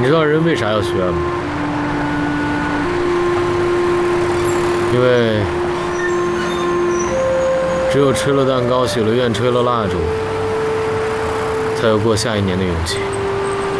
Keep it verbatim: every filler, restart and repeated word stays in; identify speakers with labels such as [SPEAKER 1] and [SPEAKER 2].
[SPEAKER 1] 你知道人为啥要许愿吗？因为只有吃了蛋糕、许了愿、吹了蜡烛，才有过下一年的勇气。